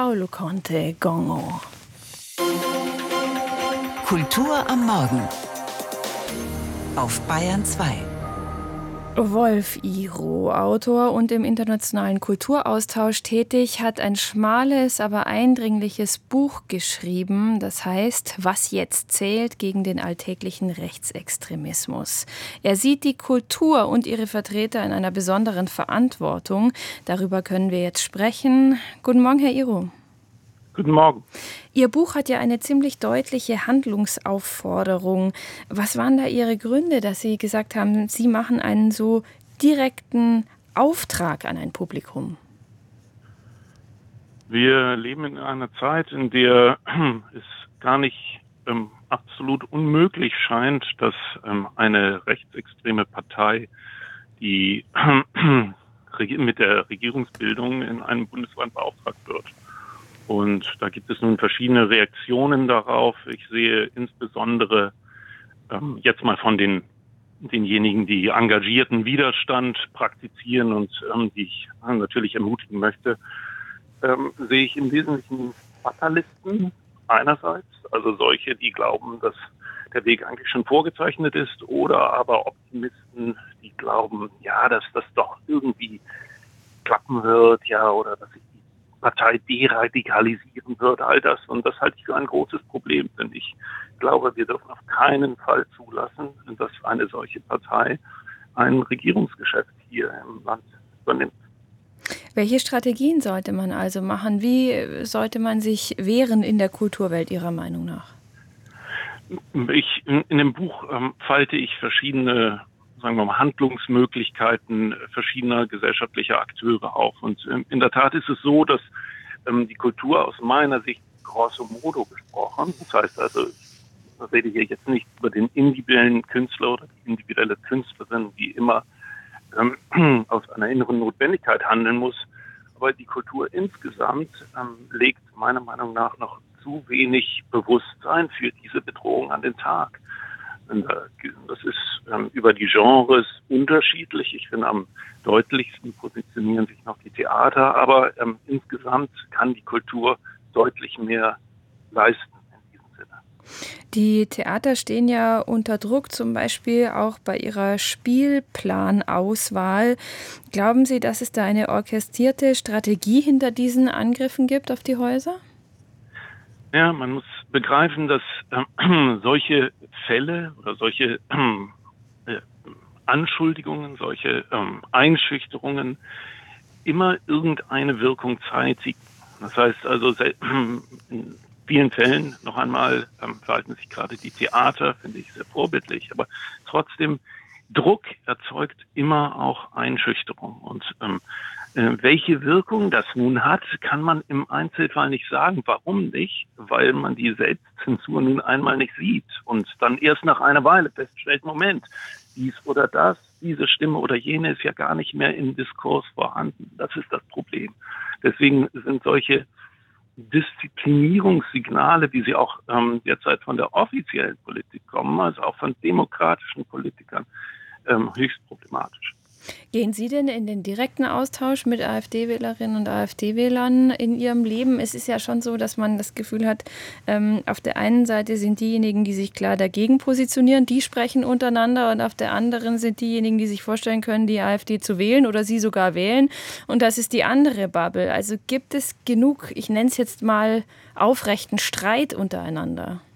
Paolo Conte, Gongo. Kultur am Morgen auf Bayern 2. Wolf Iro, Autor und im internationalen Kulturaustausch tätig, hat ein schmales, aber eindringliches Buch geschrieben, das heißt „Was jetzt zählt gegen den alltäglichen Rechtsextremismus“. Er sieht die Kultur und ihre Vertreter in einer besonderen Verantwortung. Darüber können wir jetzt sprechen. Guten Morgen, Herr Iro. Guten Morgen. Ihr Buch hat ja eine ziemlich deutliche Handlungsaufforderung. Was waren da Ihre Gründe, dass Sie gesagt haben, Sie machen einen so direkten Auftrag an ein Publikum? Wir leben in einer Zeit, in der es gar nicht absolut unmöglich scheint, dass eine rechtsextreme Partei, die mit der Regierungsbildung in einem Bundesland beauftragt wird. Und da gibt es nun verschiedene Reaktionen darauf. Ich sehe insbesondere jetzt mal von denjenigen, die engagierten Widerstand praktizieren und die ich natürlich ermutigen möchte, sehe ich im Wesentlichen Fatalisten einerseits, also solche, die glauben, dass der Weg eigentlich schon vorgezeichnet ist, oder aber Optimisten, die glauben, ja, dass das doch irgendwie klappen wird, ja, oder dass sich die Partei deradikalisieren wird, all das. Und das halte ich für ein großes Problem, denn ich glaube, wir dürfen auf keinen Fall zulassen, dass eine solche Partei ein Regierungsgeschäft hier im Land übernimmt. Welche Strategien sollte man also machen? Wie sollte man sich wehren in der Kulturwelt Ihrer Meinung nach? In dem Buch falte ich verschiedene, sagen wir mal, Handlungsmöglichkeiten verschiedener gesellschaftlicher Akteure auf. Und in der Tat ist es so, dass die Kultur aus meiner Sicht grosso modo gesprochen, das heißt also, ich rede hier jetzt nicht über den individuellen Künstler oder die individuelle Künstlerin, die immer aus einer inneren Notwendigkeit handeln muss, aber die Kultur insgesamt legt meiner Meinung nach noch zu wenig Bewusstsein für diese Bedrohung an den Tag. Das ist über die Genres unterschiedlich. Ich finde, am deutlichsten positionieren sich noch die Theater, aber insgesamt kann die Kultur deutlich mehr leisten in diesem Sinne. Die Theater stehen ja unter Druck, zum Beispiel auch bei ihrer Spielplanauswahl. Glauben Sie, dass es da eine orchestrierte Strategie hinter diesen Angriffen gibt auf die Häuser? Ja, man muss begreifen, dass solche Fälle oder solche Anschuldigungen, solche Einschüchterungen immer irgendeine Wirkung zeitigen. Das heißt also, in vielen Fällen, noch einmal, verhalten sich gerade die Theater, finde ich sehr vorbildlich, aber trotzdem, Druck erzeugt immer auch Einschüchterung. Und welche Wirkung das nun hat, kann man im Einzelfall nicht sagen. Warum nicht? Weil man die Selbstzensur nun einmal nicht sieht und dann erst nach einer Weile feststellt, Moment, dies oder das, diese Stimme oder jene ist ja gar nicht mehr im Diskurs vorhanden. Das ist das Problem. Deswegen sind solche Disziplinierungssignale, wie sie auch derzeit von der offiziellen Politik kommen, also auch von demokratischen Politikern, höchst problematisch. Gehen Sie denn in den direkten Austausch mit AfD-Wählerinnen und AfD-Wählern in Ihrem Leben? Es ist ja schon so, dass man das Gefühl hat, auf der einen Seite sind diejenigen, die sich klar dagegen positionieren, die sprechen untereinander, und auf der anderen sind diejenigen, die sich vorstellen können, die AfD zu wählen oder sie sogar wählen. Und das ist die andere Bubble. Also gibt es genug, ich nenne es jetzt mal, aufrechten Streit untereinander?